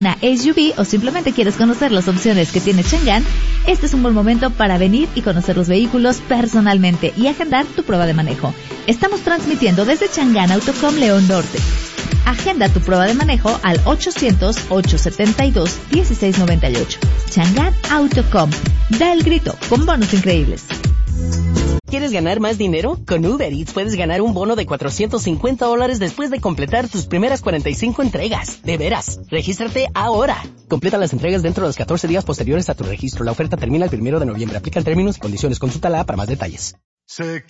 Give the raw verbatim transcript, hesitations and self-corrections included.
una S U V o simplemente quieres conocer las opciones que tiene Chang'an, este es un buen momento para venir y conocer los vehículos personalmente y agendar tu prueba de manejo. Estamos transmitiendo desde Chang'an Autocom León Norte. Agenda tu prueba de manejo al ochocientos, ochocientos setenta y dos, dieciséis noventa y ocho. Chang'an Autocom. Da el grito con bonos increíbles. ¿Quieres ganar más dinero? Con Uber Eats puedes ganar un bono de cuatrocientos cincuenta dólares después de completar tus primeras cuarenta y cinco entregas. De veras, regístrate ahora. Completa las entregas dentro de los catorce días posteriores a tu registro. La oferta termina el primero de noviembre. Aplican términos y condiciones. Consulta la para más detalles. Sé